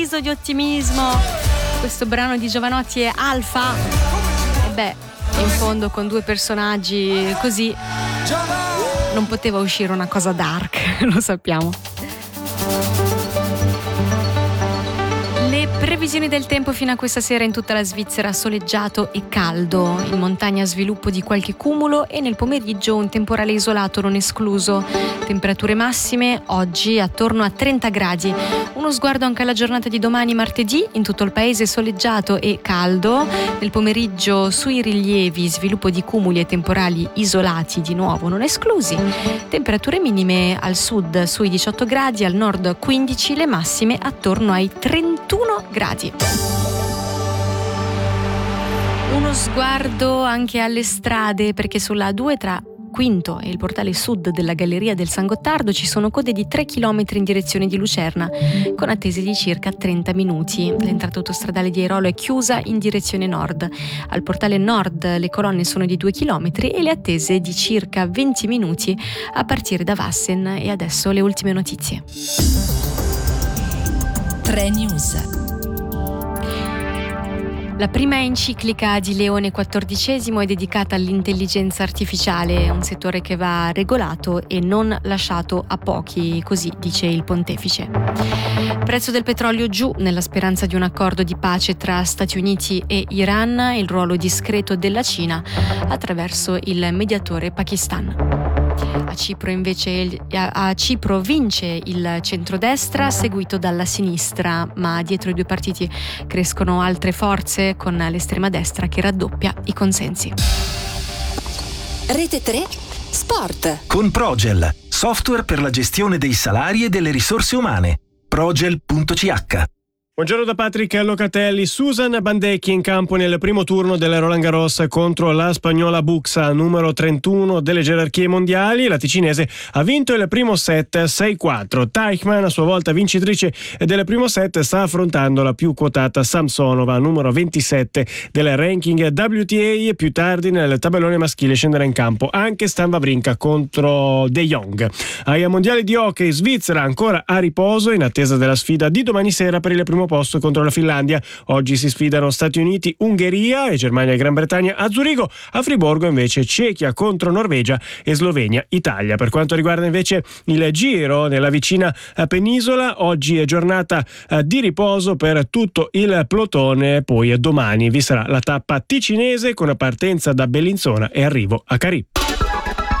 Di ottimismo, questo brano di Jovanotti è Alfa. E beh, in fondo con due personaggi così non poteva uscire una cosa dark, lo sappiamo. Le previsioni del tempo fino a questa sera in tutta la Svizzera: soleggiato e caldo, in montagna sviluppo di qualche cumulo e nel pomeriggio un temporale isolato non escluso. Temperature massime oggi attorno a 30 gradi. Uno sguardo anche alla giornata di domani martedì: in tutto il paese soleggiato e caldo, nel pomeriggio sui rilievi sviluppo di cumuli e temporali isolati di nuovo non esclusi. Temperature minime al sud sui 18 gradi, al nord 15, le massime attorno ai 31 gradi. Uno sguardo anche alle strade, perché sulla A2 tra Quinto e il portale sud della Galleria del San Gottardo ci sono code di 3 km in direzione di Lucerna, con attese di circa 30 minuti. L'entrata autostradale di Airolo è chiusa in direzione nord. Al portale nord le colonne sono di 2 km e le attese di circa 20 minuti a partire da Vassen. E adesso le ultime notizie. 3 News. La prima enciclica di Leone XIV è dedicata all'intelligenza artificiale, un settore che va regolato e non lasciato a pochi, così dice il pontefice. Prezzo del petrolio giù nella speranza di un accordo di pace tra Stati Uniti e Iran, il ruolo discreto della Cina attraverso il mediatore Pakistan. A Cipro vince il centrodestra seguito dalla sinistra, ma dietro i due partiti crescono altre forze con l'estrema destra che raddoppia i consensi. Rete 3 Sport con Progel, software per la gestione dei salari e delle risorse umane. Progel.ch. Buongiorno da Patrick Locatelli. Susan Bandecchi in campo nel primo turno del Roland Garros contro la spagnola Buxa, numero 31 delle gerarchie mondiali. La ticinese ha vinto il primo set 6-4. Teichmann, a sua volta vincitrice del primo set, sta affrontando la più quotata Samsonova, numero 27 del ranking WTA. Più tardi nel tabellone maschile scenderà in campo anche Stan Wawrinka contro De Jong. Ai mondiali di hockey, Svizzera ancora a riposo in attesa della sfida di domani sera per il primo posto contro la Finlandia. Oggi si sfidano Stati Uniti, Ungheria e Germania e Gran Bretagna a Zurigo. A Friburgo invece Cechia contro Norvegia e Slovenia, Italia. Per quanto riguarda invece il Giro nella vicina penisola, oggi è giornata di riposo per tutto il plotone, poi domani vi sarà la tappa ticinese con partenza da Bellinzona e arrivo a Carì.